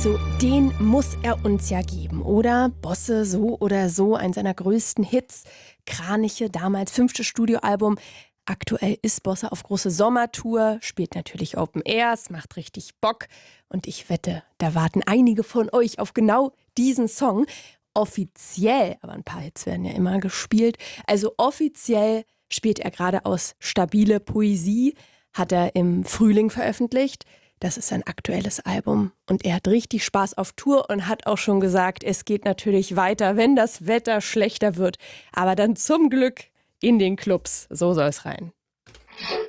Also den muss er uns ja geben, oder? Bosse, so oder so, eins seiner größten Hits. Kraniche, damals 5. Studioalbum. Aktuell ist Bosse auf große Sommertour, spielt natürlich Open Airs, macht richtig Bock. Und ich wette, da warten einige von euch auf genau diesen Song. Offiziell, aber ein paar Hits werden ja immer gespielt, also offiziell spielt er gerade aus Stabile Poesie, hat er im Frühling veröffentlicht. Das ist sein aktuelles Album und er hat richtig Spaß auf Tour und hat auch schon gesagt, es geht natürlich weiter, wenn das Wetter schlechter wird, aber dann zum Glück in den Clubs. So soll es rein.